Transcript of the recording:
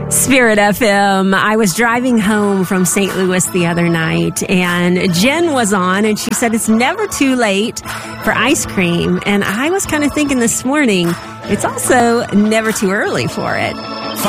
Spirit FM. I was driving home from St. Louis the other night, and Jen was on, and she said it's never too late for ice cream. And I was kind of thinking this morning, it's also never too early for it.